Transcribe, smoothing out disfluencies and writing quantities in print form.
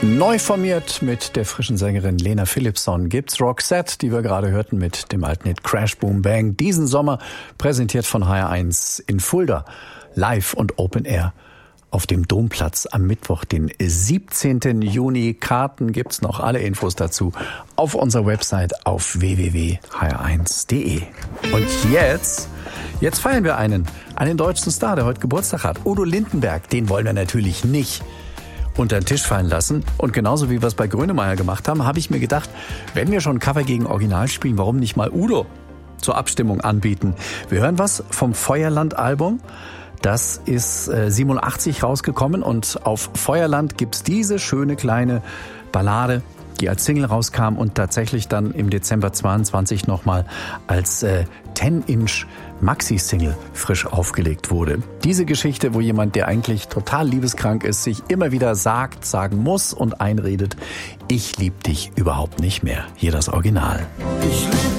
Neu formiert mit der frischen Sängerin Lena Philipsson gibt's Roxette, die wir gerade hörten mit dem alten Hit Crash Boom Bang. Diesen Sommer präsentiert von HR1 in Fulda, live und Open Air auf dem Domplatz am Mittwoch, den 17. Juni. Karten gibt's noch, alle Infos dazu auf unserer Website auf www.hr1.de. Und jetzt feiern wir einen deutschen Star, der heute Geburtstag hat. Udo Lindenberg, den wollen wir natürlich nicht unter den Tisch fallen lassen. Und genauso wie wir es bei Grönemeyer gemacht haben, habe ich mir gedacht, wenn wir schon Cover gegen Original spielen, warum nicht mal Udo zur Abstimmung anbieten? Wir hören was vom Feuerland-Album. Das ist 87 rausgekommen und auf Feuerland gibt's diese schöne kleine Ballade, die als Single rauskam und tatsächlich dann im Dezember 22 nochmal als 10-Inch Maxi-Single frisch aufgelegt wurde. Diese Geschichte, wo jemand, der eigentlich total liebeskrank ist, sich immer wieder sagen muss und einredet, ich lieb dich überhaupt nicht mehr. Hier das Original. Ich lieb